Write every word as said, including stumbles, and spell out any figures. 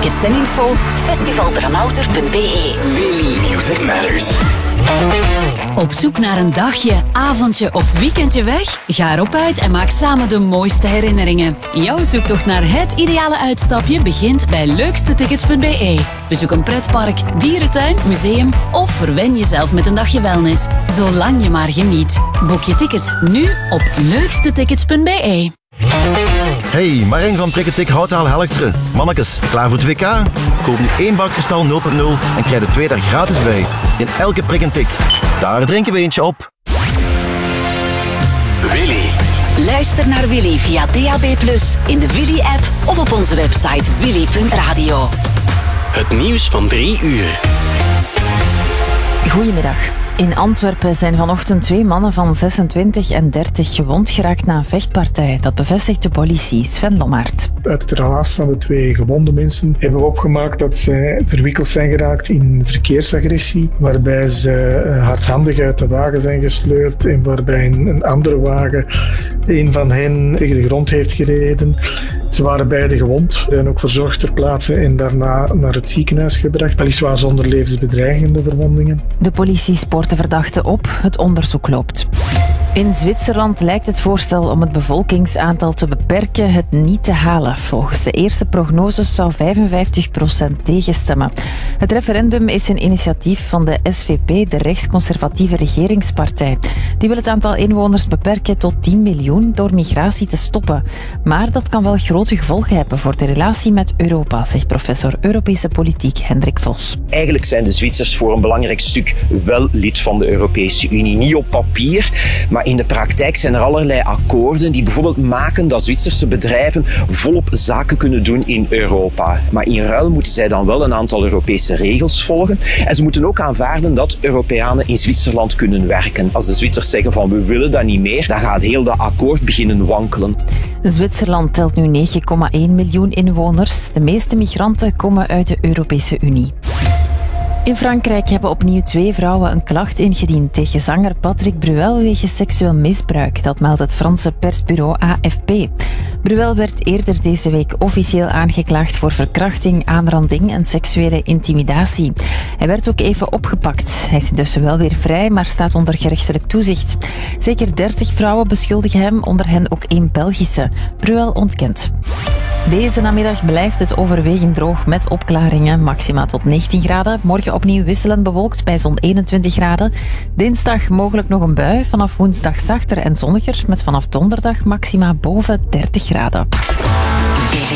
tickets en info festivaldranouter punt b e. Willy. Music Matters. Op zoek naar een dagje, avondje of weekendje weg? Ga erop uit en maak samen de mooiste herinneringen. Jouw zoektocht naar het ideale uitstapje begint bij leukste tickets punt b e. Bezoek een pretpark, dierentuin, museum of verwen jezelf met een dagje wellness. Zolang je maar geniet. Boek je ticket nu op leukste tickets punt b e. Hey, Marijn van Prikketik Houtaal Helchteren. Mannekes, klaar voor het W K? Koop nu één bak kristal nul punt nul en krijg er twee daar gratis bij. In elke prik en tik. Daar drinken we eentje op. Willy. Luister naar Willy via D A B plus, in de Willy-app of op onze website willy punt radio. Het nieuws van drie uur. Goedemiddag. In Antwerpen zijn vanochtend twee mannen van zesentwintig en dertig gewond geraakt na een vechtpartij. Dat bevestigt de politie. Sven Lommaert. Uit het relaas van de twee gewonde mensen hebben we opgemaakt dat zij verwikkeld zijn geraakt in verkeersagressie, waarbij ze hardhandig uit de wagen zijn gesleurd en waarbij een andere wagen een van hen tegen de grond heeft gereden. Ze waren beide gewond, ze zijn ook verzorgd ter plaatse en daarna naar het ziekenhuis gebracht, weliswaar zonder levensbedreigende verwondingen. De politie spoort de verdachte op, het onderzoek loopt. In Zwitserland lijkt het voorstel om het bevolkingsaantal te beperken het niet te halen. Volgens de eerste prognoses zou vijfenvijftig procent tegenstemmen. Het referendum is een initiatief van de S V P, de rechtsconservatieve regeringspartij. Die wil het aantal inwoners beperken tot tien miljoen door migratie te stoppen. Maar dat kan wel grote gevolgen hebben voor de relatie met Europa, zegt professor Europese politiek Hendrik Vos. Eigenlijk zijn de Zwitsers voor een belangrijk stuk wel lid van de Europese Unie. Niet op papier, maar in de praktijk zijn er allerlei akkoorden die bijvoorbeeld maken dat Zwitserse bedrijven volop zaken kunnen doen in Europa. Maar in ruil moeten zij dan wel een aantal Europese regels volgen. En ze moeten ook aanvaarden dat Europeanen in Zwitserland kunnen werken. Als de Zwitsers zeggen van we willen dat niet meer, dan gaat heel dat akkoord beginnen wankelen. Zwitserland telt nu negen komma één miljoen inwoners. De meeste migranten komen uit de Europese Unie. In Frankrijk hebben opnieuw twee vrouwen een klacht ingediend tegen zanger Patrick Bruel wegens seksueel misbruik. Dat meldt het Franse persbureau A F P. Bruel werd eerder deze week officieel aangeklaagd voor verkrachting, aanranding en seksuele intimidatie. Hij werd ook even opgepakt. Hij is intussen wel weer vrij, maar staat onder gerechtelijk toezicht. Zeker dertig vrouwen beschuldigen hem, onder hen ook één Belgische. Bruel ontkent. Deze namiddag blijft het overwegend droog met opklaringen. Maxima tot negentien graden. Morgen opnieuw wisselend bewolkt bij zo'n eenentwintig graden. Dinsdag mogelijk nog een bui. Vanaf woensdag zachter en zonniger. Met vanaf donderdag maxima boven dertig graden.